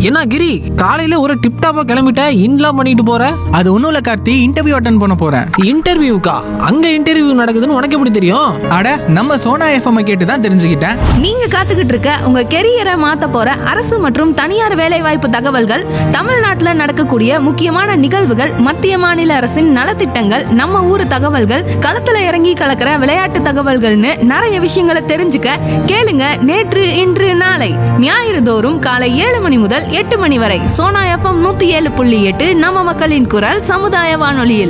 என்ன கிரி, காலையில ஒரு டிப் டாப்பா கிளம்பிட்ட, இன்லாம் பண்ணிட்டு போற? அது ஒன்றும் இல்லை கார்த்தி, இன்டர்வியூ அட்டன் பண்ண போகிறேன். இன்டர்வியூக்கா? அங்க இன்டர்வியூ நடக்குதுன்னு உனக்கு எப்படி தெரியும்? அட, நம்ம சோனா எஃப்எம் கேட்டு தான் தெரிஞ்சுக்கிட்டேன். நீங்க காத்துக்கிட்டு இருக்க உங்க கெரியரை மாத்த போற அரசு மற்றும் தனியார் வேலைவாய்ப்பு தகவல்கள், தமிழ்நாட்டுல நடக்கக்கூடிய முக்கியமான நிகழ்வுகள், மத்திய மாநில அரசின் நலத்திட்டங்கள், நம்ம ஊர் தகவல்கள், களத்துல இறங்கி கலக்கிற விளையாட்டு தகவல்கள்னு நிறைய விஷயங்களை தெரிஞ்சுக்க கேளுங்க நேற்று இன்று நாளை ஞாயிறு தோறும் காலை 7 மணி முதல் 8 மணி வரை சோனா எஃப்எம் 107.8 நம்ம மக்களின் குரல் சமுதாய வானொலியில்.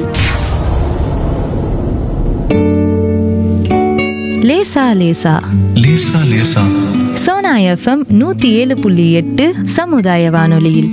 லேசா லேசா லேசா லேசா சோனா எஃப்எம் 107.8 சமுதாய வானொலியில்.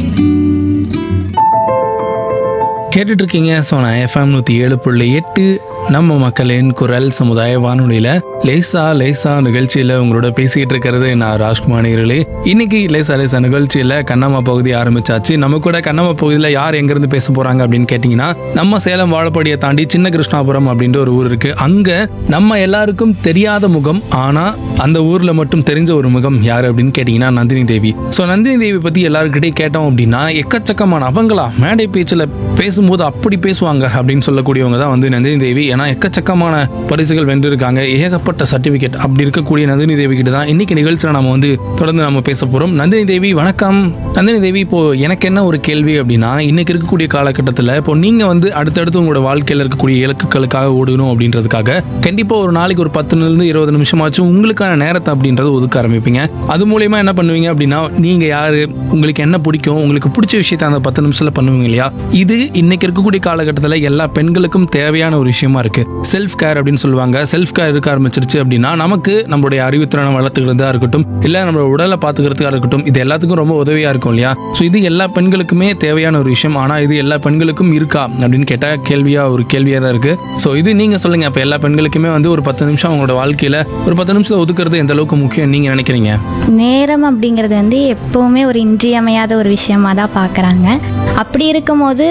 கேட்டுட்டு இருக்கீங்க சோனா எஃப்எம் 107.8 நம்ம மக்களின் குரல் சமுதாய வானொலியில லேசா லேசா நிகழ்ச்சியில உங்களோட பேசிட்டு இருக்கிறது நான் ராஜ்குமாரிகளே. இன்னைக்கு லேசா லேசா நிகழ்ச்சியில கண்ணம்மா பகுதி ஆரம்பிச்சாச்சு. நம்ம கூட கண்ணம்மா பகுதியில் யார் எங்கிருந்து பேச போறாங்க அப்படின்னு கேட்டீங்கன்னா, நம்ம சேலம் வாழப்பாடியை தாண்டி சின்ன கிருஷ்ணாபுரம் அப்படின்ற ஒரு ஊர் இருக்கு. அங்க நம்ம எல்லாருக்கும் தெரியாத முகம், ஆனா அந்த ஊர்ல மட்டும் தெரிஞ்ச ஒரு முகம் யாரு அப்படின்னு கேட்டீங்கன்னா நந்தினி தேவி. ஸோ நந்தினி தேவி பத்தி எல்லாருக்கிட்டையும் கேட்டோம் அப்படின்னா, எக்கச்சக்கமான அவங்களா மேடை பேச்சுல பேசும்போது அப்படி பேசுவாங்க அப்படின்னு சொல்லக்கூடியவங்க தான் வந்து நந்தினி தேவி. ஏன்னா எக்கச்சக்கமான பரிசுகள் வென்றிருக்காங்க, ஏகப்பட்ட சர்டிபிகேட். அப்படி இருக்கக்கூடிய நந்தினி தேவி கிட்ட தான் இன்னைக்கு நிகழ்ச்சியில நம்ம வந்து தொடர்ந்து நம்ம பேச போறோம். நந்தினி தேவி வணக்கம். நந்தினி தேவி, இப்போ எனக்கு என்ன ஒரு கேள்வி அப்படின்னா, இன்னைக்கு இருக்கக்கூடிய காலகட்டத்தில் இப்போ நீங்க வந்து அடுத்தடுத்து உங்களோட வாழ்க்கையில் இருக்கக்கூடிய இலக்குகளுக்காக ஓடணும் அப்படின்றதுக்காக கண்டிப்பா ஒரு நாளைக்கு ஒரு 10 to 20 நிமிஷமாச்சும் உங்களுக்கான நேரத்தை அப்படின்றத ஒதுக்க ஆரம்பிப்பீங்க. அது மூலியமா என்ன பண்ணுவீங்க அப்படின்னா, நீங்க யாரு, உங்களுக்கு என்ன பிடிக்கும், உங்களுக்கு பிடிச்ச விஷயத்த அந்த 10 நிமிஷத்துல பண்ணுவீங்க இல்லையா? இது இன்னைக்கு இருக்கக்கூடிய காலகட்டத்தில் எல்லா பெண்களுக்கும் தேவையான ஒரு விஷயமா இருக்கு. செல்ஃப் கேர் அப்படின்னு சொல்லுவாங்க. செல்ஃப் கேர் இருக்க ஆரம்பிச்சிருச்சு அப்படின்னா நமக்கு நம்மளுடைய அறிவுத்திறனை வளர்த்துக்கிறதா இருக்கட்டும், இல்ல நம்மளோட உடலை பார்த்துக்கிறதுக்காக இருக்கட்டும், இது எல்லாத்துக்கும் ரொம்ப உதவியா இருக்கும் இல்லையா? ஸோ இது எல்லா பெண்களுக்குமே தேவையான ஒரு விஷயம். ஆனா இது எல்லா பெண்களுக்கும் இருக்கா அப்படின்னு கேட்டா கேள்வியா தான் இருக்கு. ஸோ இது நீங்க சொல்லுங்க, அப்ப எல்லா பெண்களுக்குமே வந்து ஒரு 10 நிமிஷம் அவங்களோட வாழ்க்கையில ஒரு 10 நிமிஷம் ஒதுக்குறது எந்த அளவுக்கு முக்கியம் நீங்க நினைக்கிறீங்க? நேரம் அப்படிங்கிறது வந்து எப்போவுமே ஒரு இன்றியமையாத ஒரு விஷயமா தான் பார்க்குறாங்க. அப்படி இருக்கும்போது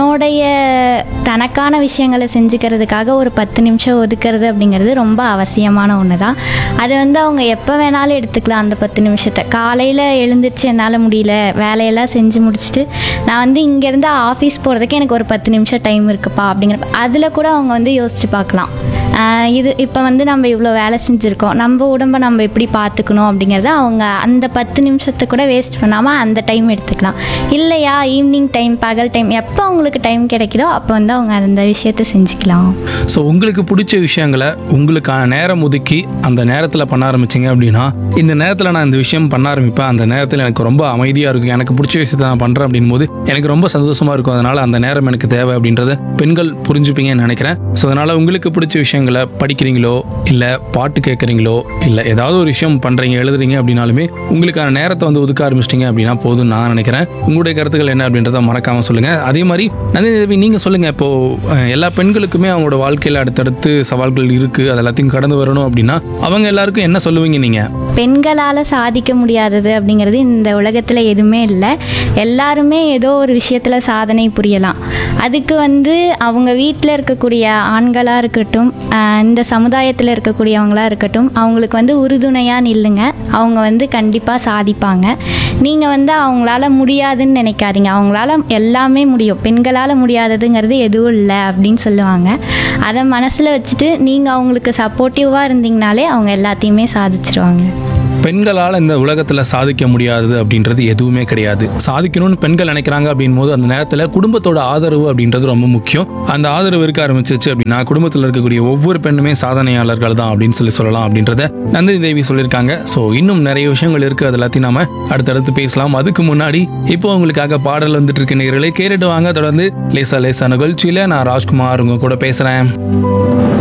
தனக்கான விஷயங்களை செஞ்சுக்கிறதுக்காக ஒரு 10 நிமிஷம் ஒதுக்கிறது அப்படிங்கிறது ரொம்ப அவசியமான ஒன்று தான். அது வந்து அவங்க எப்போ வேணாலும் எடுத்துக்கலாம். அந்த 10 நிமிஷத்தை காலையில் எழுந்திரிச்சு என்னால் முடியல, வேலையெல்லாம் செஞ்சு முடிச்சுட்டு நான் வந்து இங்கேருந்து ஆஃபீஸ் போகிறதுக்கு எனக்கு ஒரு 10 நிமிஷம் டைம் இருக்குப்பா அப்படிங்கிறப்ப அதில் கூட அவங்க வந்து யோசித்து பார்க்கலாம். இது இப்போ வந்து நம்ம இவ்வளோ வேலை செஞ்சுருக்கோம், நம்ம உடம்பை நம்ம எப்படி பார்த்துக்கணும் அப்படிங்கிறத அவங்க அந்த 10 நிமிஷத்தை கூட வேஸ்ட் பண்ணாமல் அந்த டைம் எடுத்துக்கலாம். இல்லையா, ஈவினிங் டைம், பகல் டைம், எப்போ அவங்களுக்கு டைம் கிடைக்குதோ அப்போ வந்து அவங்க அந்த விஷயத்தை செஞ்சுக்கலாம். ஸோ உங்களுக்கு பிடிச்ச விஷயங்களை உங்களுக்கான நேரம் ஒதுக்கி அந்த நேரத்தில் பண்ண ஆரம்பிச்சிங்க அப்படின்னா, இந்த நேரத்தில் நான் இந்த விஷயம் பண்ண ஆரம்பிப்பேன், அந்த நேரத்தில் எனக்கு ரொம்ப அமைதியாக இருக்கும், எனக்கு பிடிச்ச விஷயத்தை நான் பண்ணுறேன் அப்படின் போது எனக்கு ரொம்ப சந்தோஷமாக இருக்கும். அதனால் அந்த நேரம் எனக்கு தேவை அப்படின்றத பெண்கள் புரிஞ்சுப்பீங்கன்னு நினைக்கிறேன். ஸோ அதனால் உங்களுக்கு பிடிச்ச விஷயங்களை படிக்கிறீங்களோ, இல்லை பாட்டு கேட்குறீங்களோ, இல்லை ஏதாவது ஒரு விஷயம் பண்ணுறீங்க, எழுதுறீங்க அப்படின்னாலுமே உங்களுக்கான நேரத்தை வந்து ஒதுக்க ஆரம்பிச்சிட்டிங்க அப்படின்னா போதும் நான் நினைக்கிறேன். உங்களுடைய கருத்துக்கள் என்ன அப்படின்றத மறக்காமல் சொல்லுங்கள். அதே மாதிரி நந்தினி தேவி, நீங்கள் சொல்லுங்கள், இப்போது எல்லா பெண்களுக்குமே அவங்களோட வாழ்க்கையில் அடுத்தடுத்து சவால்கள் இருக்குது, அது எல்லாத்தையும் கடந்து வரணும் அப்படின்னா அவங்க எல்லாருக்கும் என்ன சொல்லுவீங்க நீங்கள்? பெண்களால் சாதிக்க முடியாதது அப்படிங்கிறது இந்த உலகத்தில் எதுவுமே இல்லை. எல்லாருமே ஏதோ ஒரு விஷயத்தில் சாதனை புரியலாம். அதுக்கு வந்து அவங்க வீட்டில் இருக்கக்கூடிய ஆண்களாக இருக்கட்டும், இந்த சமுதாயத்தில் இருக்கக்கூடியவங்களாக இருக்கட்டும், அவங்களுக்கு வந்து உறுதுணையாக நில்லுங்க. அவங்க வந்து கண்டிப்பாக சாதிப்பாங்க. நீங்கள் வந்து அவங்களால முடியாதுன்னு நினைக்காதீங்க. அவங்களால எல்லாமே முடியும். பெண்களால் முடியாததுங்கிறது எதுவும் இல்லை அப்படின்னு சொல்லுவாங்க. அதை மனசில் வச்சுட்டு நீங்கள் அவங்களுக்கு சப்போர்ட்டிவாக இருந்தீங்கனாலே அவங்க எல்லாத்தையுமே சாதிச்சிருவாங்க. பெண்களால் இந்த உலகத்தில் சாதிக்க முடியாதது அப்படின்றது எதுவுமே கிடையாது. சாதிக்கணும்னு பெண்கள் நினைக்கிறாங்க அப்படின் போது அந்த நேரத்தில் குடும்பத்தோட ஆதரவு அப்படின்றது ரொம்ப முக்கியம். அந்த ஆதரவு இருக்க ஆரம்பிச்சிச்சு அப்படின்னா குடும்பத்தில் இருக்கக்கூடிய ஒவ்வொரு பெண்ணுமே சாதனையாளர்கள் தான் அப்படின்னு சொல்லலாம் அப்படின்றத நந்தினி தேவி சொல்லியிருக்காங்க. ஸோ இன்னும் நிறைய விஷயங்கள் இருக்குது, அது எல்லாத்தையும் நாம அடுத்தடுத்து பேசலாம். அதுக்கு முன்னாடி இப்போ உங்களுக்காக பாடல் வந்துட்டு இருக்க நேயர்களே கேட்டுட்டு வாங்க. தொடர்ந்து லேசா லேசா நிகழ்ச்சியில் நான் ராஜ்குமார் உங்க கூட பேசுகிறேன்.